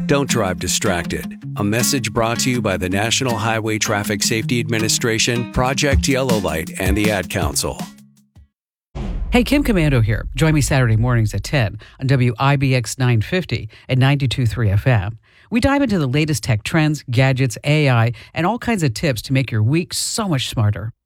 Don't drive distracted. A message brought to you by the National Highway Traffic Safety Administration, Project Yellow Light, and the Ad Council. Hey, Kim Komando here. Join me Saturday mornings at 10 on WIBX 950 and 92.3 FM. We dive into the latest tech trends, gadgets, AI, and all kinds of tips to make your week so much smarter.